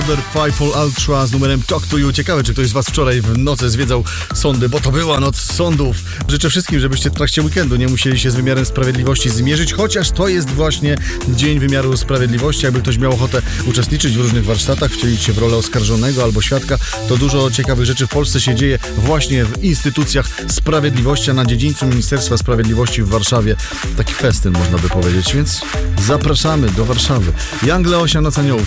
Order 5 Ultra z numerem Talk to You. Ciekawe, czy ktoś z was wczoraj w nocy zwiedzał sądy, bo to była noc sądów. Życzę wszystkim, żebyście w trakcie weekendu nie musieli się z wymiarem sprawiedliwości zmierzyć, chociaż to jest właśnie Dzień Wymiaru Sprawiedliwości. Jakby ktoś miał ochotę uczestniczyć w różnych warsztatach, wcielić się w rolę oskarżonego albo świadka, to dużo ciekawych rzeczy w Polsce się dzieje właśnie w instytucjach sprawiedliwości, a na dziedzińcu Ministerstwa Sprawiedliwości w Warszawie taki festyn, można by powiedzieć, więc zapraszamy do Warszawy. Young Leosia, Noc Aniołów.